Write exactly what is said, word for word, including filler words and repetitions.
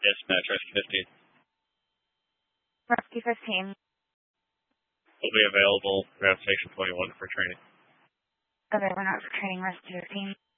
Dispatch, Rescue fifteen. Rescue fifteen. Will be available around Station twenty-one for training. Okay, we're not for training Rescue fifteen.